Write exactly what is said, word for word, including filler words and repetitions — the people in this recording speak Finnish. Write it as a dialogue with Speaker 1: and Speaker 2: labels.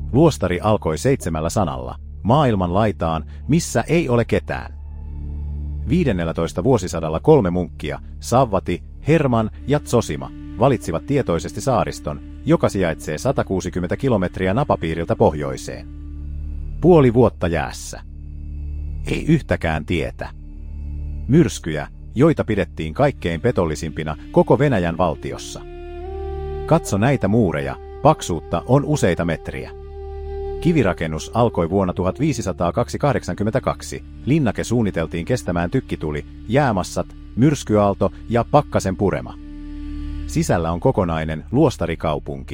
Speaker 1: Luostari alkoi seitsemällä sanalla, maailman laitaan, missä ei ole ketään. viidennellätoista vuosisadalla kolme munkkia, Savvati, Herman ja Zosima, valitsivat tietoisesti saariston, joka sijaitsee satakuusikymmentä kilometriä napapiiriltä pohjoiseen. Puoli vuotta jäässä. Ei yhtäkään tietä. Myrskyjä, joita pidettiin kaikkein petollisimpina koko Venäjän valtiossa. Katso näitä muureja, paksuutta on useita metriä. Kivirakennus alkoi vuonna tuhatviisisataakahdeksankymmentäkaksi. Linnake suunniteltiin kestämään tykkituli, jäämassat, myrskyaalto ja pakkasen purema. Sisällä on kokonainen luostarikaupunki.